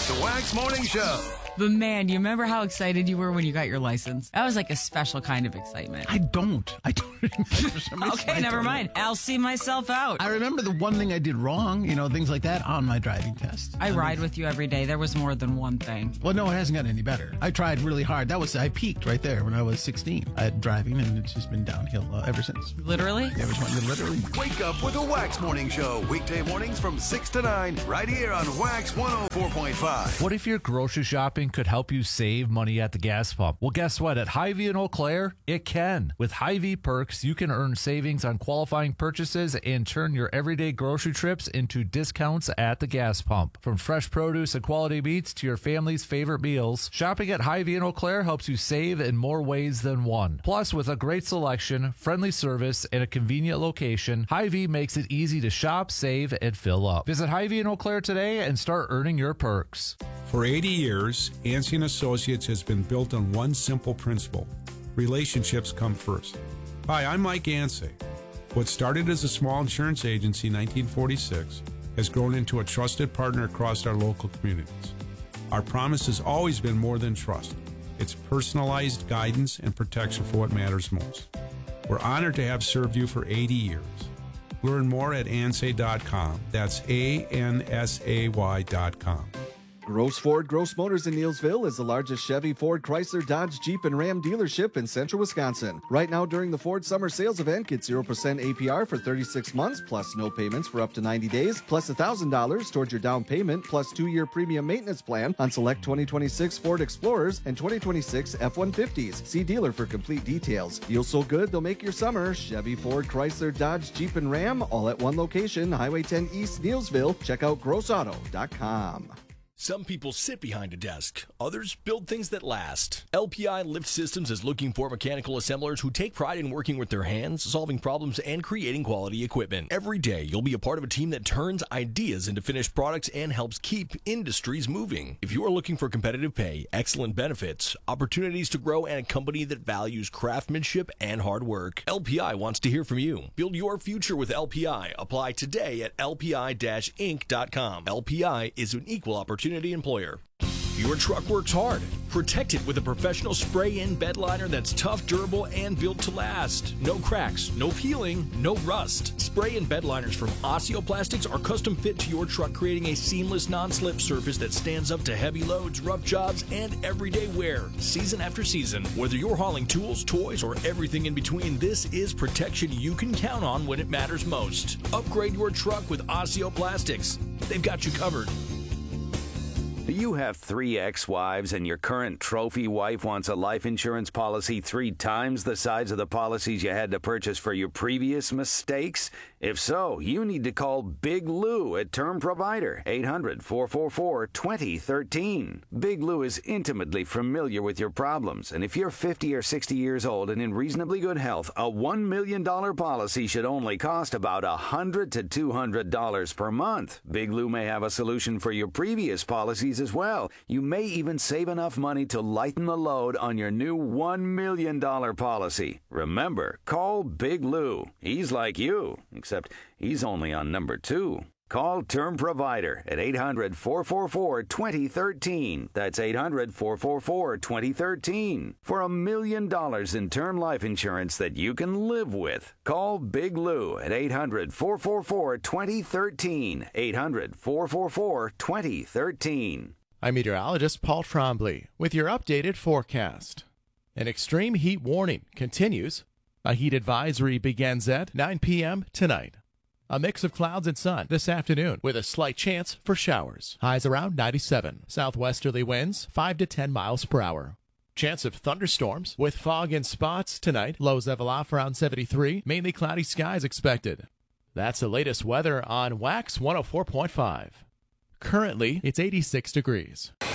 The Wax Morning Show. But man, you remember how excited you were when you got your license? That was like a special kind of excitement. I don't. For some reason, Okay, never mind. I'll see myself out. I remember the one thing I did wrong, things like that on my driving test. I ride with you every day. There was more than one thing. Well, no, it hasn't gotten any better. I tried really hard. I peaked right there when I was 16 at driving, and it's just been downhill ever since. Literally? Yeah, literally. Wake up with the Wax Morning Show. Weekday mornings from 6 to 9, right here on Wax 104.5. What if your grocery shopping could help you save money at the gas pump? Well, guess what? At Hy-Vee in Eau Claire, it can. With Hy-Vee perks, you can earn savings on qualifying purchases and turn your everyday grocery trips into discounts at the gas pump. From fresh produce and quality meats to your family's favorite meals, shopping at Hy-Vee in Eau Claire helps you save in more ways than one. Plus, with a great selection, friendly service, and a convenient location, Hy-Vee makes it easy to shop, save, and fill up. Visit Hy-Vee in Eau Claire today and start earning your perks. For 80 years, Ansey & Associates has been built on one simple principle: relationships come first. Hi, I'm Mike Ansey. What started as a small insurance agency in 1946 has grown into a trusted partner across our local communities. Our promise has always been more than trust. It's personalized guidance and protection for what matters most. We're honored to have served you for 80 years. Learn more at ansay.com. That's ANSAY.com. Gross Ford Gross Motors in Neillsville is the largest Chevy, Ford, Chrysler, Dodge, Jeep, and Ram dealership in central Wisconsin. Right now during the Ford Summer Sales Event, get 0% APR for 36 months, plus no payments for up to 90 days, plus $1,000 towards your down payment, plus 2-year premium maintenance plan on select 2026 Ford Explorers and 2026 F-150s. See dealer for complete details. Deals so good, they'll make your summer. Chevy, Ford, Chrysler, Dodge, Jeep, and Ram, all at one location, Highway 10 East, Neillsville. Check out grossauto.com. Some people sit behind a desk. Others build things that last. LPI Lift Systems is looking for mechanical assemblers who take pride in working with their hands, solving problems, and creating quality equipment. Every day, you'll be a part of a team that turns ideas into finished products and helps keep industries moving. If you are looking for competitive pay, excellent benefits, opportunities to grow, and a company that values craftsmanship and hard work, LPI wants to hear from you. Build your future with LPI. Apply today at lpi-inc.com. LPI is an equal opportunity employer. Your truck works hard. Protect it with a professional spray-in bed liner that's tough, durable, and built to last. No cracks, no peeling, no rust. Spray-in bed liners from Osteoplastics are custom fit to your truck, creating a seamless non-slip surface that stands up to heavy loads, rough jobs, and everyday wear. Season after season, whether you're hauling tools, toys, or everything in between, this is protection you can count on when it matters most. Upgrade your truck with Osteoplastics. They've got you covered. Do you have 3 ex-wives and your current trophy wife wants a life insurance policy 3 times the size of the policies you had to purchase for your previous mistakes? If so, you need to call Big Lou at Term Provider, 800-444-2013. Big Lou is intimately familiar with your problems, and if you're 50 or 60 years old and in reasonably good health, a $1 million policy should only cost about $100 to $200 per month. Big Lou may have a solution for your previous policies as well. You may even save enough money to lighten the load on your new $1 million policy. Remember, call Big Lou. He's like you, except he's only on number 2. Call Term Provider at 800-444-2013. That's 800-444-2013 for $1 million in term life insurance that you can live with. Call Big Lou at 800-444-2013. 800-444-2013. I'm meteorologist Paul Trombley with your updated forecast. An extreme heat warning continues. A heat advisory begins at 9 p.m. tonight. A mix of clouds and sun this afternoon with a slight chance for showers. Highs around 97. Southwesterly winds 5 to 10 miles per hour. Chance of thunderstorms with fog in spots tonight. Lows level off around 73. Mainly cloudy skies expected. That's the latest weather on Wax 104.5. Currently, it's 86 degrees.